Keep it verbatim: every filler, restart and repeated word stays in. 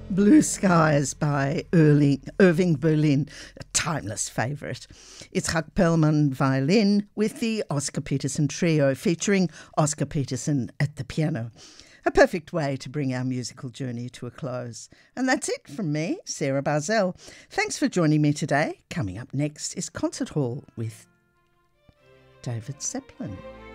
Blue Skies by Erling, Irving Berlin, a timeless favourite. Itzhak Perlman violin with the Oscar Peterson Trio featuring Oscar Peterson at the piano. A perfect way to bring our musical journey to a close. And that's it from me, Sarah Barzell. Thanks for joining me today. Coming up next is Concert Hall with David Zeppelin.